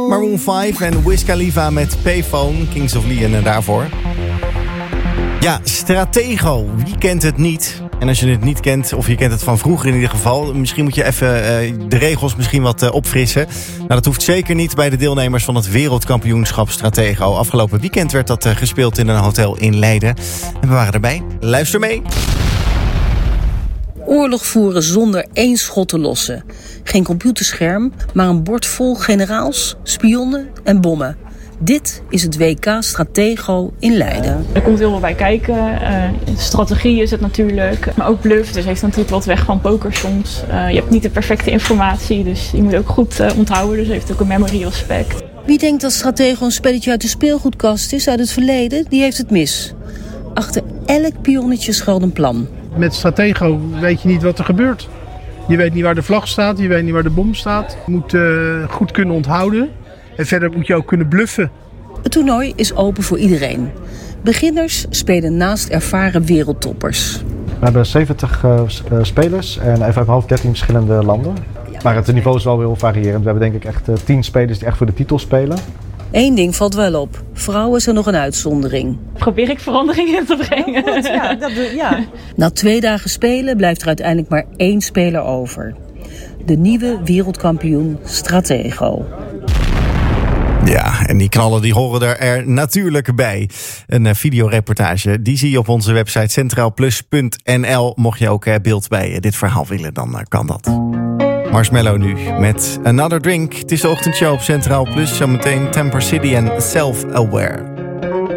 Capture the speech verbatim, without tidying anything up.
Maroon vijf en Wiz Khalifa met Payphone, Kings of Leon en daarvoor. Ja, Stratego, wie kent het niet? En als je het niet kent, of je kent het van vroeger in ieder geval, misschien moet je even uh, de regels misschien wat uh, opfrissen. Nou, dat hoeft zeker niet bij de deelnemers van het wereldkampioenschap Stratego. Afgelopen weekend werd dat uh, gespeeld in een hotel in Leiden. En we waren erbij. Luister mee. Oorlog voeren zonder één schot te lossen. Geen computerscherm, maar een bord vol generaals, spionnen en bommen. Dit is het W K Stratego in Leiden. Er komt heel veel bij kijken. Uh, strategie is het natuurlijk, maar ook bluff. Dus heeft natuurlijk wat weg van poker soms. Uh, je hebt niet de perfecte informatie, dus je moet ook goed uh, onthouden. Dus heeft ook een memory aspect. Wie denkt dat Stratego een spelletje uit de speelgoedkast is uit het verleden, die heeft het mis. Achter elk pionnetje schuilt een plan. Met Stratego weet je niet wat er gebeurt. Je weet niet waar de vlag staat, je weet niet waar de bom staat. Je moet uh, goed kunnen onthouden. En verder moet je ook kunnen bluffen. Het toernooi is open voor iedereen. Beginners spelen naast ervaren wereldtoppers. We hebben zeventig uh, spelers en even uit mijn hoofd dertien verschillende landen. Ja. Maar het niveau is wel heel variërend. We hebben denk ik echt uh, tien spelers die echt voor de titel spelen. Eén ding valt wel op. Vrouwen zijn nog een uitzondering. Probeer ik verandering in te brengen. Oh, goed, ja, dat doe, ja. Na twee dagen spelen blijft er uiteindelijk maar één speler over. De nieuwe wereldkampioen Stratego. Ja, en die knallen die horen er, er natuurlijk bij. Een uh, videoreportage, die zie je op onze website centraal plus punt n l. Mocht je ook uh, beeld bij uh, dit verhaal willen, dan uh, kan dat. Marshmello nu met Another Drink. Het is de ochtendshow op Centraal Plus. Zometeen Temper City en Self Aware.